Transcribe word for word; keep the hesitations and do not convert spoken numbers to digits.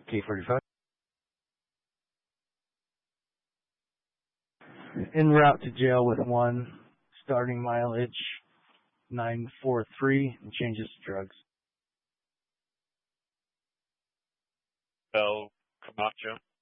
K forty-five. En route to jail with one. Starting mileage nine four three and changes to drugs. Bell Camacho.